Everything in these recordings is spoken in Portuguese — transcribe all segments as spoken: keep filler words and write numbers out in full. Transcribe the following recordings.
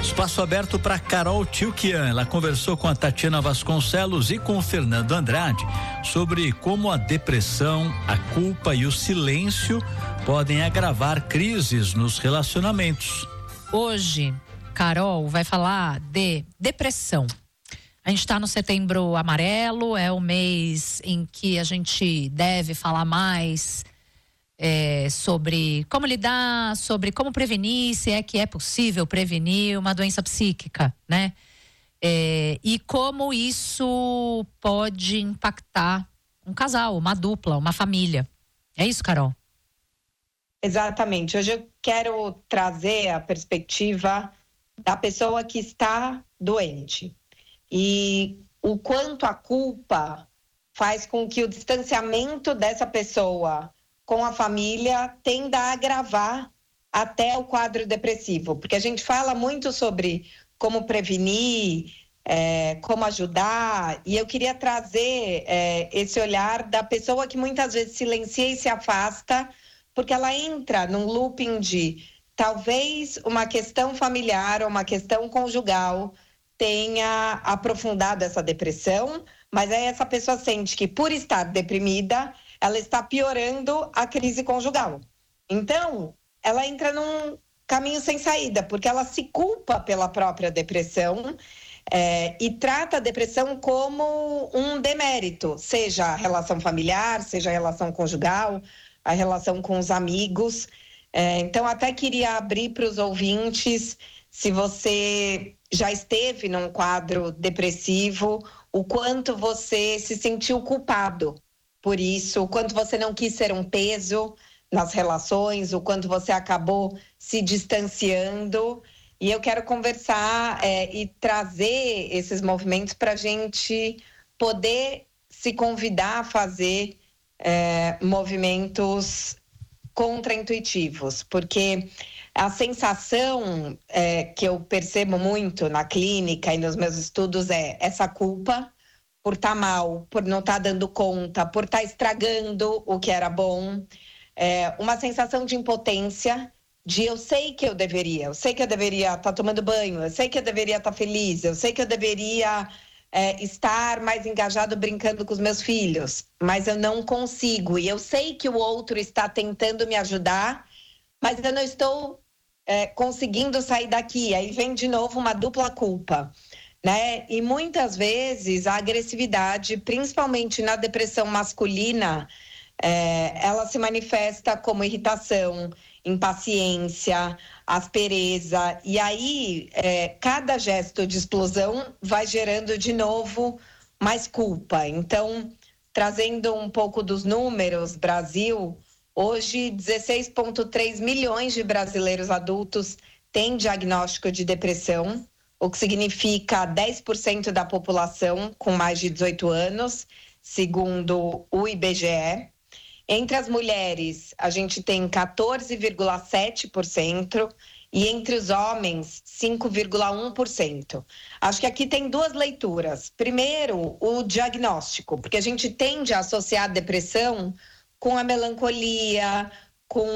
Espaço aberto para Carol Tilquian. Ela conversou com a Tatiana Vasconcelos e com o Fernando Andrade sobre como a depressão, a culpa e o silêncio podem agravar crises nos relacionamentos. Hoje, Carol vai falar de depressão. A gente está no Setembro Amarelo, é o mês em que a gente deve falar mais É, sobre como lidar, sobre como prevenir, se é que é possível prevenir uma doença psíquica, né? É, e como isso pode impactar um casal, uma dupla, uma família. É isso, Carol? Exatamente. Hoje eu quero trazer a perspectiva da pessoa que está doente e o quanto a culpa faz com que o distanciamento dessa pessoa com a família tenda a agravar até o quadro depressivo, porque a gente fala muito sobre como prevenir, é, como ajudar, e eu queria trazer é, esse olhar da pessoa que muitas vezes silencia e se afasta, porque ela entra num looping de talvez uma questão familiar ou uma questão conjugal tenha aprofundado essa depressão, mas aí essa pessoa sente que por estar deprimida ela está piorando a crise conjugal. Então, ela entra num caminho sem saída, porque ela se culpa pela própria depressão é, e trata a depressão como um demérito, seja a relação familiar, seja a relação conjugal, a relação com os amigos. É, então, até queria abrir para os ouvintes, se você já esteve num quadro depressivo, o quanto você se sentiu culpado por isso, o quanto você não quis ser um peso nas relações, o quanto você acabou se distanciando. E eu quero conversar é, e trazer esses movimentos para a gente poder se convidar a fazer é, movimentos contraintuitivos, porque a sensação é, que eu percebo muito na clínica e nos meus estudos é essa culpa por estar tá mal, por não estar tá dando conta, por estar tá estragando o que era bom. É, uma sensação de impotência, de eu sei que eu deveria, eu sei que eu deveria estar tá tomando banho, eu sei que eu deveria estar tá feliz, eu sei que eu deveria é, estar mais engajado brincando com os meus filhos, mas eu não consigo. E eu sei que o outro está tentando me ajudar, mas eu não estou é, conseguindo sair daqui. Aí vem de novo uma dupla culpa. Né? E muitas vezes a agressividade, principalmente na depressão masculina, é, ela se manifesta como irritação, impaciência, aspereza. E aí, é, cada gesto de explosão vai gerando de novo mais culpa. Então, trazendo um pouco dos números, Brasil, hoje dezesseis vírgula três milhões de brasileiros adultos têm diagnóstico de depressão, o que significa dez por cento da população com mais de dezoito anos, segundo o I B G E. Entre as mulheres, a gente tem quatorze vírgula sete por cento e entre os homens, cinco vírgula um por cento. Acho que aqui tem duas leituras. Primeiro, o diagnóstico, porque a gente tende a associar a depressão com a melancolia, com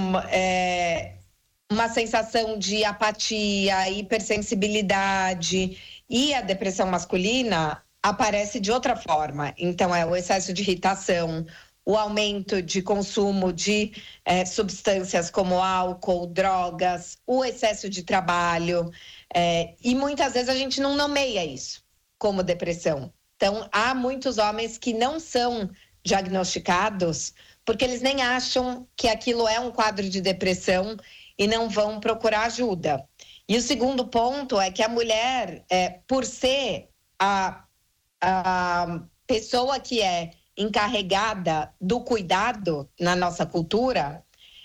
é, uma sensação de apatia, hipersensibilidade, e a depressão masculina aparece de outra forma. Então, é o excesso de irritação, o aumento de consumo de é, substâncias como álcool, drogas, o excesso de trabalho, é, e muitas vezes a gente não nomeia isso como depressão. Então, há muitos homens que não são diagnosticados porque eles nem acham que aquilo é um quadro de depressão e não vão procurar ajuda. E o segundo ponto é que a mulher, é, por ser a, a pessoa que é encarregada do cuidado na nossa cultura,